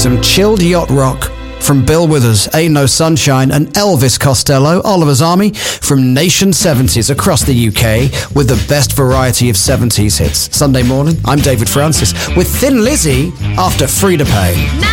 some chilled yacht rock from Bill Withers, Ain't No Sunshine, and Elvis Costello, Oliver's Army, from Nation 70s across the UK with the best variety of 70s hits. Sunday morning, I'm David Francis with Thin Lizzy after Frida Payne.